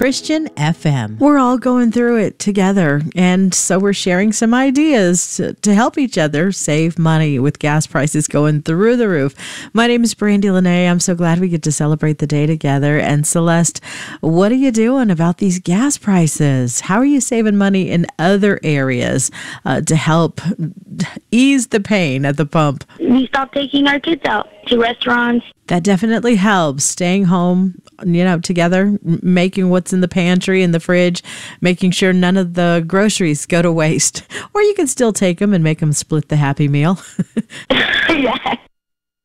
Christian FM. We're all going through it together, and so we're sharing some ideas to help each other save money with gas prices going through the roof. My name is Brandy Lene. I'm so glad we get to celebrate the day together. And Celeste, what are you doing about these gas prices? How are you saving money in other areas to help ease the pain at the pump? We stopped taking our kids out to restaurants. That definitely helps. Staying home, together, making what's in the pantry and the fridge, making sure none of the groceries go to waste. Or you can still take them and make them split the Happy Meal. Yeah.